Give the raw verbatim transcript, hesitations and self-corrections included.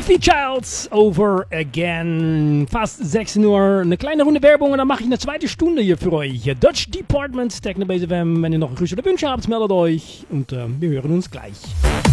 Destiny's Child, over again. Fast sechzehn Uhr, eine kleine Runde Werbung und dann mache ich eine zweite Stunde hier für euch. Dutch Department, Techno Base F M. Wenn ihr noch Grüße oder Wünsche habt, meldet euch und äh, wir hören uns gleich.